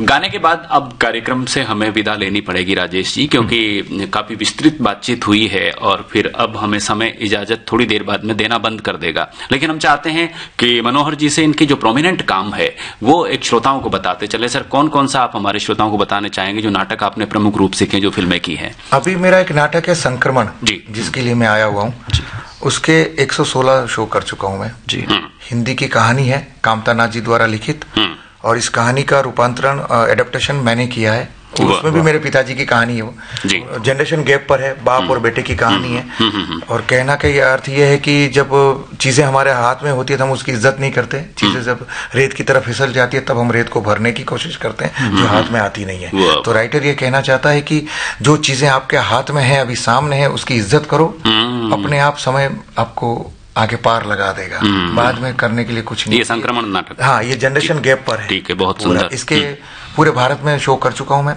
गाने के बाद अब कार्यक्रम से हमें विदा लेनी पड़ेगी राजेश जी, क्योंकि काफी विस्तृत बातचीत हुई है और फिर अब हमें समय इजाजत थोड़ी देर बाद में देना बंद कर देगा। लेकिन हम चाहते हैं कि मनोहर जी से इनकी जो प्रोमिनेंट काम है वो एक श्रोताओं को बताते चले। सर, कौन कौन सा आप हमारे श्रोताओं को बताने चाहेंगे जो नाटक आपने प्रमुख रूप से किए, जो फिल्में की हैं? अभी मेरा एक नाटक है संक्रमण जी, जिसके लिए मैं आया हुआ हूँ। उसके 116 शो कर चुका हूँ मैं जी। हिंदी की कहानी है, कामता नाथ जी द्वारा लिखित, और इस कहानी का रूपांतरण एडेप्टेशन मैंने किया है। उसमें भी मेरे पिताजी की कहानी है, वो जनरेशन गैप पर है, बाप और बेटे की कहानी है। और कहना का ये अर्थ ये है कि जब चीजें हमारे हाथ में होती है तो हम उसकी इज्जत नहीं करते। चीजें जब रेत की तरफ फिसल जाती है तब हम रेत को भरने की कोशिश करते हैं जो हाथ में आती नहीं है। तो राइटर ये कहना चाहता है कि जो चीजें आपके हाथ में है, अभी सामने है, उसकी इज्जत करो। अपने आप समय आपको आगे पार लगा देगा, बाद में करने के लिए कुछ नहीं। ये संक्रमण नाटक, हाँ, ये जनरेशन गैप पर है। ठीक है, बहुत सुंदर। इसके पूरे भारत में शो कर चुका हूं मैं,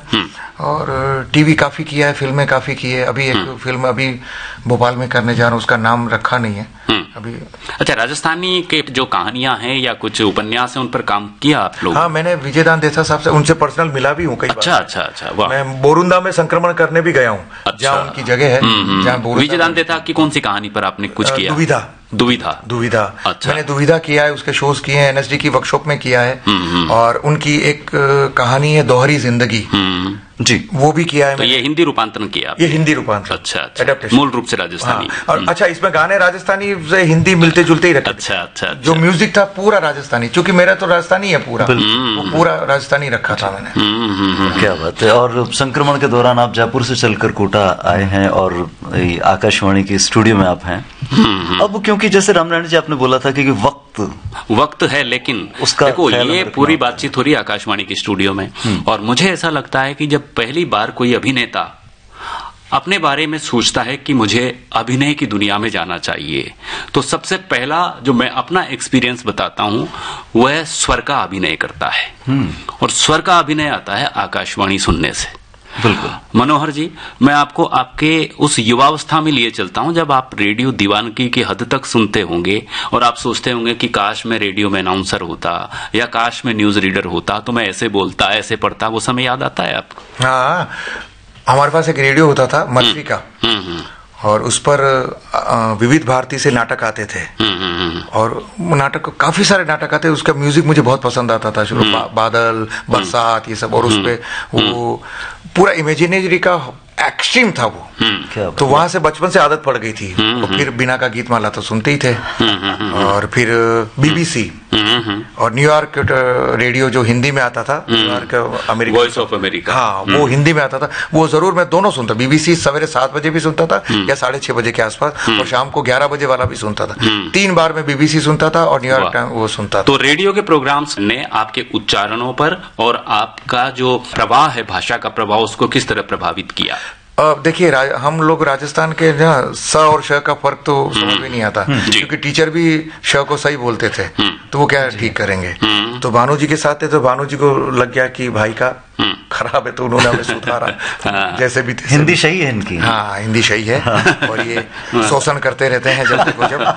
और टीवी काफी किया है, फिल्में काफी की है। अभी एक फिल्म अभी भोपाल में करने जा रहा हूँ, उसका नाम रखा नहीं है अभी। अच्छा, राजस्थानी के जो कहानियां हैं या कुछ उपन्यास हैं उन पर काम किया आप लोग? हाँ, मैंने विजयदान देसा साहब से, उनसे पर्सनल मिला भी हूँ कई बार। अच्छा, वाह। मैं बोरुंदा में संक्रमण करने भी गया हूँ, जहाँ उनकी जगह है, जहाँ विजयदान देसा की कौन सी कहानी पर आपने कुछ किया? दुविधा। अच्छा। मैंने दुविधा किया है, उसके शोज किए हैं, एनएसडी की वर्कशॉप में किया है। और उनकी एक कहानी है दोहरी जिंदगी जी, वो भी किया है। तो ये हिंदी रूपांतरण किया? ये हिंदी रूपांतरण। अच्छा, मूल रूप से राजस्थानी। और अच्छा, इसमें गाने राजस्थानी से हिंदी मिलते जुलते ही रखे। अच्छा। जो म्यूजिक था पूरा राजस्थानी, क्योंकि मेरा तो राजस्थानी है पूरा, वो पूरा राजस्थानी रखा था मैंने। क्या बात है। और संक्रमण के दौरान आप जयपुर से चलकर कोटा आए हैं और आकाशवाणी के स्टूडियो में आप हैं। अब क्योंकि जैसे रामनारायण जी आपने बोला था कि वक्त है, लेकिन उसका देखो ये पूरी बातचीत हो रही है आकाशवाणी के स्टूडियो में, और मुझे ऐसा लगता है कि जब पहली बार कोई अभिनेता अपने बारे में सोचता है कि मुझे अभिनय की दुनिया में जाना चाहिए, तो सबसे पहला जो मैं अपना एक्सपीरियंस बताता हूं वह स्वर का अभिनय करता है। और स्वर का अभिनय आता है आकाशवाणी सुनने से। बिल्कुल मनोहर जी, मैं आपको आपके उस युवावस्था में लिए चलता हूं जब आप रेडियो दीवानगी की हद तक सुनते होंगे और आप सोचते होंगे कि काश मैं रेडियो में अनाउंसर होता या काश मैं न्यूज रीडर होता तो मैं ऐसे बोलता, ऐसे पढ़ता। वो समय याद आता है आपको? हाँ, हमारे पास एक रेडियो होता था मछली का, और उस पर विविध भारती से नाटक आते थे, और नाटक काफी सारे नाटक आते, उसका म्यूजिक मुझे बहुत पसंद आता था। शुरू बादल, बरसात, ये सब, और उस पे वो पूरा इमेजिनरी का एक्सट्रीम था वो। तो वहां से बचपन से आदत पड़ गई थी। और फिर बिना का गीत माला तो सुनते ही थे। और फिर बीबीसी और न्यूयॉर्क रेडियो जो हिंदी में आता था, New York America, voice of America, हाँ, वो हिंदी में आता था। वो जरूर मैं दोनों सुनता। बीबीसी सवेरे 7 बजे भी सुनता था या 6:30 बजे के आसपास, और शाम को 11 बजे वाला भी सुनता था। 3 बार मैं बीबीसी सुनता था और न्यूयॉर्क टाइम वो सुनता था। तो रेडियो के प्रोग्राम्स ने आपके उच्चारणों पर और आपका जो प्रवाह है, भाषा का प्रभाव, उसको किस तरह प्रभावित किया? देखिए, हम लोग राजस्थान के ना स और श का फर्क तो समझ में नहीं आता, क्योंकि टीचर भी श को सही बोलते थे, तो वो क्या ठीक करेंगे। तो भानु जी के साथ थे, तो भानु जी को लग गया कि भाई का खराब है, तो उन्होंने हमें सुधारा जैसे भी थे। हिंदी सही है इनकी। हाँ, हिंदी सही है। और ये शोषण करते रहते हैं जब देखो जब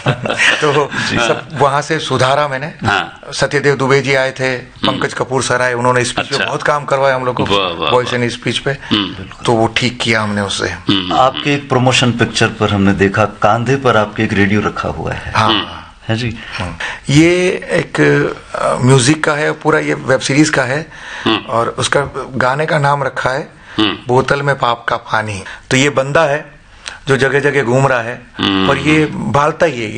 तो सब वहां से सुधारा मैंने। सत्यदेव दुबे जी आए थे, पंकज कपूर सर आए, उन्होंने स्पीच पे बहुत काम करवाया हम लोग को, वॉइस एंड स्पीच पे, तो वो ठीक किया हमने उससे। आपके एक प्रमोशन पिक्चर पर हमने देखा कांधे पर आपके एक रेडियो रखा हुआ है। हाँ है जी। ये एक म्यूजिक का है, पूरा ये वेब सीरीज का है, और उसका गाने का नाम रखा है बोतल में पाप का पानी। तो ये बंदा है जो जगह जगह घूम रहा है, और ये भालता ही है।